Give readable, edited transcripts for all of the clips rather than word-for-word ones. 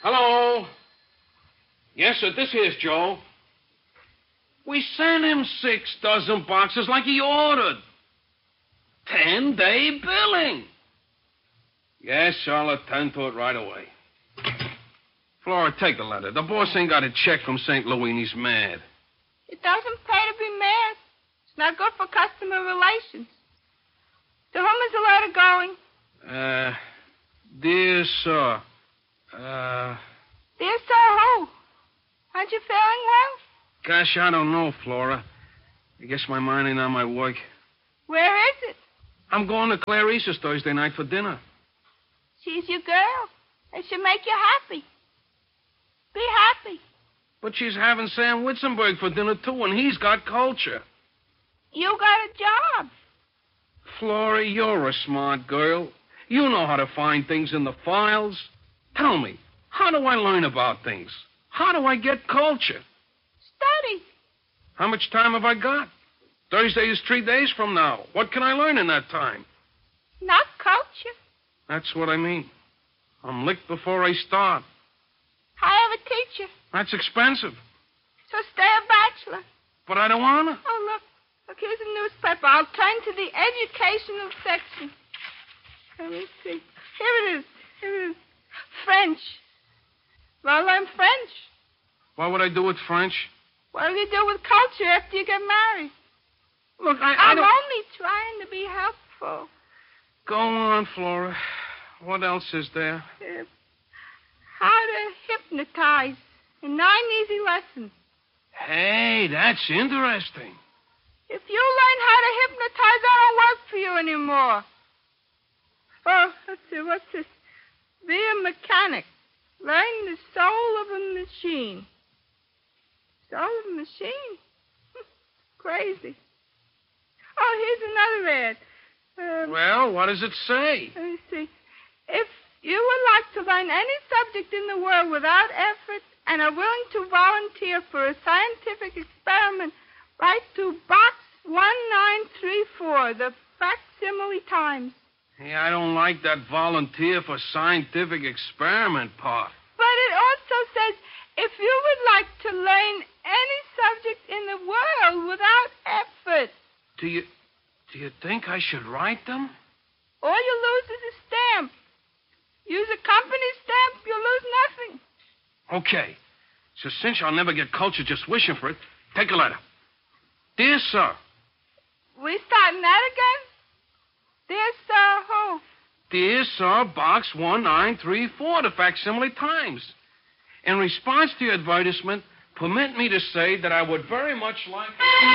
Hello? Yes, sir, this here's Joe. We sent him 6 dozen boxes like he ordered. 10-day billing. Yes, I'll attend to it right away. Flora, take the letter. The boss ain't got a check from St. Louis and he's mad. It doesn't pay to be mad. It's not good for customer relations. To whom is the letter going? Dear sir, Dear sir, who? Aren't you feeling well? Gosh, I don't know, Flora. I guess my mind ain't on my work. Where is it? I'm going to Clarice's Thursday night for dinner. She's your girl. It should make you happy. Be happy. But she's having Sam Witzenberg for dinner, too, and he's got culture. You got a job. Flora, you're a smart girl. You know how to find things in the files. Tell me, how do I learn about things? How do I get culture? Study. How much time have I got? Thursday is 3 days from now. What can I learn in that time? Not culture. That's what I mean. I'm licked before I start. Hire a teacher. That's expensive. So stay a bachelor. But I don't want to. Oh, look. Look, here's a newspaper. I'll turn to the educational section. Let me see. Here it is. French. Well, learn French. What would I do with French? What do you do with culture after you get married? Look, I'm only trying to be helpful. Go on, Flora. What else is there? How to hypnotize in 9 easy lessons. Hey, that's interesting. If you learn how to hypnotize, I don't work for you anymore. Oh, let's see, what's this? Be a mechanic. Learn the soul of a machine. Soul of a machine? Crazy. Oh, here's another ad. Well, what does it say? Let me see. If you would like to learn any subject in the world without effort and are willing to volunteer for a scientific experiment, write to Box 1934, the Facsimile Times. Hey, I don't like that volunteer for scientific experiment part. But it also says, if you would like to learn any subject in the world without effort. Do you think I should write them? All you lose is a stamp. Use a company stamp, you lose nothing. Okay. So since I'll never get culture just wishing for it, take a letter. Dear sir. We starting that again? Dear sir, who? Dear sir, Box 1934, the Facsimile Times. In response to your advertisement, permit me to say that I would very much like...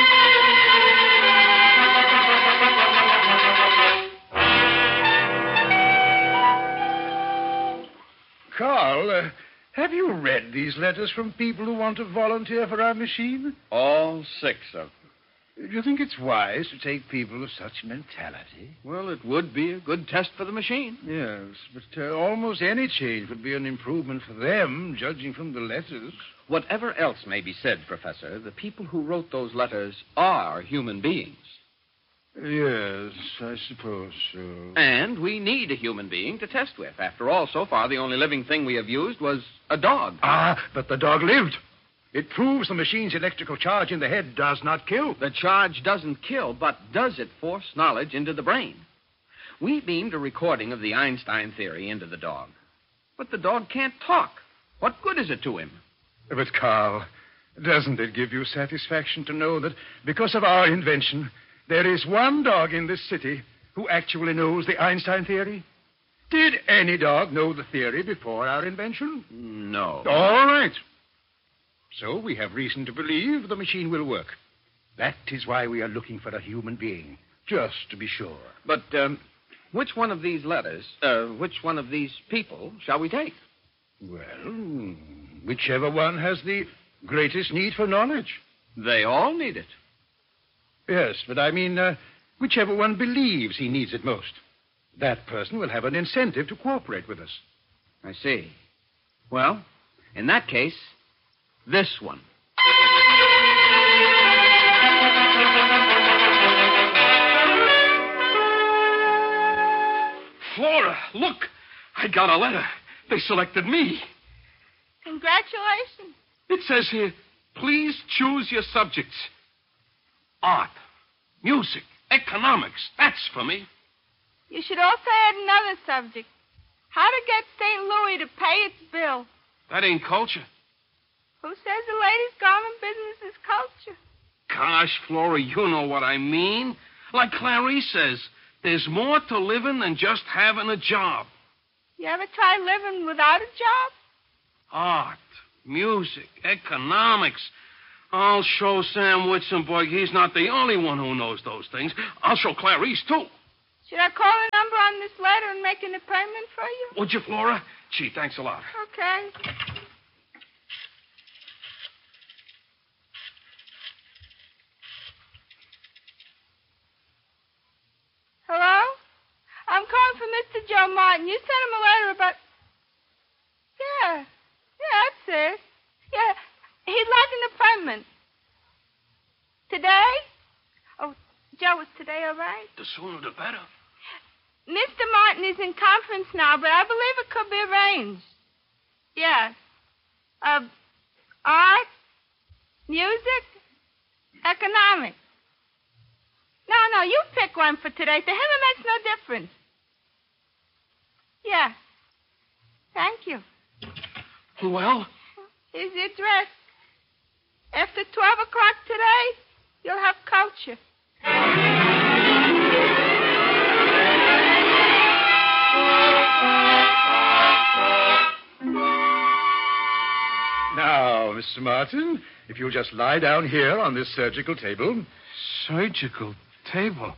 Carl, have you read these letters from people who want to volunteer for our machine? All 6 of them. Do you think it's wise to take people of such mentality? Well, it would be a good test for the machine. Yes, but almost any change would be an improvement for them, judging from the letters. Whatever else may be said, Professor, the people who wrote those letters are human beings. Yes, I suppose so. And we need a human being to test with. After all, so far, the only living thing we have used was a dog. Ah, but the dog lived. It proves the machine's electrical charge in the head does not kill. The charge doesn't kill, but does it force knowledge into the brain? We beamed a recording of the Einstein theory into the dog. But the dog can't talk. What good is it to him? But, Carl, doesn't it give you satisfaction to know that because of our invention, there is one dog in this city who actually knows the Einstein theory? Did any dog know the theory before our invention? No. All right. So we have reason to believe the machine will work. That is why we are looking for a human being, just to be sure. But which one of these letters, which one of these people shall we take? Well, whichever one has the greatest need for knowledge. They all need it. Yes, but I mean, whichever one believes he needs it most. That person will have an incentive to cooperate with us. I see. Well, in that case, this one. Flora, look. I got a letter. They selected me. Congratulations. It says here, please choose your subjects. Art, music, economics. That's for me. You should also add another subject. How to get St. Louis to pay its bill. That ain't culture. Who says the ladies' garment business is culture? Gosh, Flora, you know what I mean. Like Clarice says, there's more to living than just having a job. You ever try living without a job? Art, music, economics. I'll show Sam Witzenberg he's not the only one who knows those things. I'll show Clarice, too. Should I call the number on this letter and make an appointment for you? Would you, Flora? Gee, thanks a lot. Okay. Hello? I'm calling for Mr. Joe Martin. You sent him a letter about... Yeah, that's it. Yeah, he'd like an appointment. Today? Oh, Joe, is today all right? The sooner the better. Mr. Martin is in conference now, but I believe it could be arranged. Yes. Art, music, economics. No, you pick one for today. To him, it makes no difference. Yeah. Thank you. Well? Here's the address. After 12 o'clock today, you'll have culture. Now, Mr. Martin, if you'll just lie down here on this surgical table. Surgical table?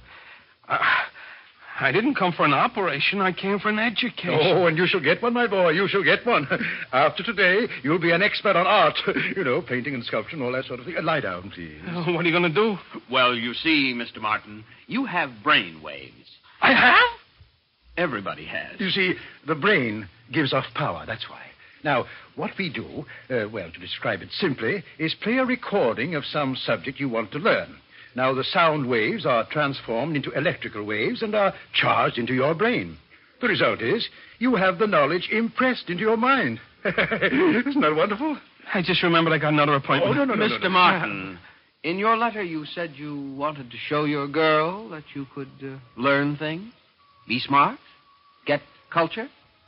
I didn't come for an operation. I came for an education. Oh, and you shall get one, my boy. You shall get one. After today, you'll be an expert on art. You know, painting and sculpture and all that sort of thing. Lie down, please. What are you going to do? Well, you see, Mr. Martin, you have brain waves. I have? Everybody has. You see, the brain gives off power. That's why. Now, what we do, to describe it simply, is play a recording of some subject you want to learn. Now, the sound waves are transformed into electrical waves and are charged into your brain. The result is you have the knowledge impressed into your mind. Isn't that wonderful? I just remembered I got another appointment. Oh, no. Mr. Martin, in your letter you said you wanted to show your girl that you could learn things, be smart, get culture.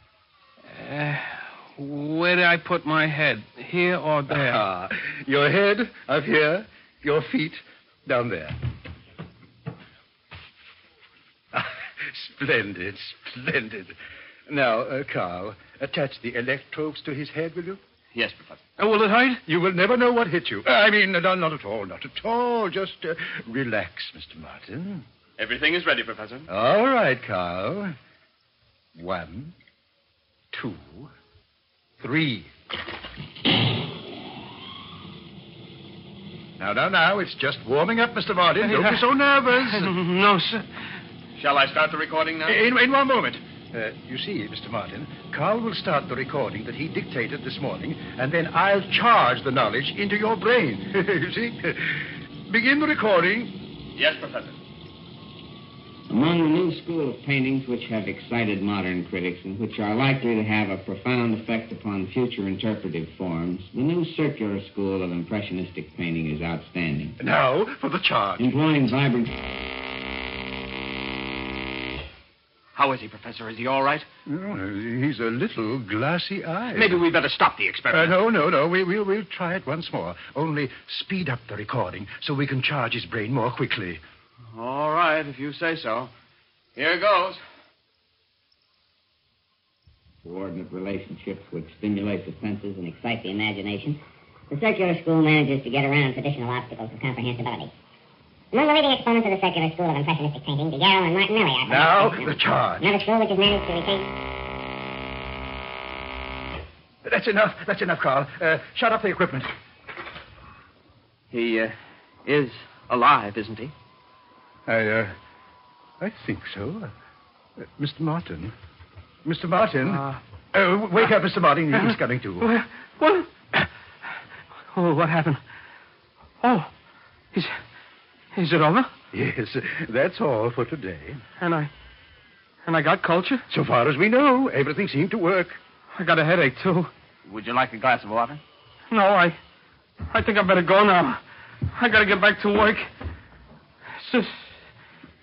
Where did I put my head? Here or there? Your head up here, your feet down there. Splendid. Now, Carl, attach the electrodes to his head, will you? Yes, Professor. Will it hurt? You will never know what hit you. I mean, not at all. Just relax, Mr. Martin. Everything is ready, Professor. All right, Carl. 1, 2, 3. Now, it's just warming up, Mr. Martin. Don't be so nervous. No, sir. Shall I start the recording now? In one moment. You see, Mr. Martin, Carl will start the recording that he dictated this morning, and then I'll charge the knowledge into your brain. You see? Begin the recording. Yes, Professor. Among the new school of paintings which have excited modern critics and which are likely to have a profound effect upon future interpretive forms, the new circular school of impressionistic painting is outstanding. Now for the charge. Employing vibrant... How is he, Professor? Is he all right? He's a little glassy-eyed. Maybe we better stop the experiment. No. We'll try it once more. Only speed up the recording so we can charge his brain more quickly. All right, if you say so. Here goes. Coordinate relationships which stimulate the senses and excite the imagination. The circular school manages to get around traditional obstacles of comprehensibility. Among the leading exponents of the circular school of impressionistic painting, Daguerreau and Martinelli are... Now, the charge. Another school which has managed to retain... That's enough, Carl. Shut up the equipment. He is alive, isn't he? I think so. Mr. Martin. Wake up, Mr. Martin. He's coming to. What? Oh, what happened? Oh, is it over? Yes, that's all for today. And I got culture? So far as we know, everything seemed to work. I got a headache, too. Would you like a glass of water? No, I think I better go now. I gotta get back to work.